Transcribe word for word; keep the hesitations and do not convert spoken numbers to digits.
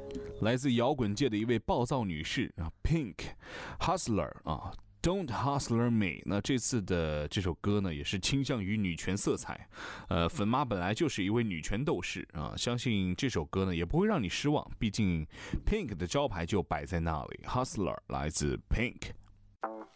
来自摇滚界的一位暴躁女士啊 ，Pink Hustler 啊。Don't Hustler Me， 那这次的这首歌呢，也是倾向于女权色彩。呃，粉妈本来就是一位女权斗士啊，相信这首歌呢也不会让你失望，毕竟 Pink 的招牌就摆在那里。Hustler 来自 Pink。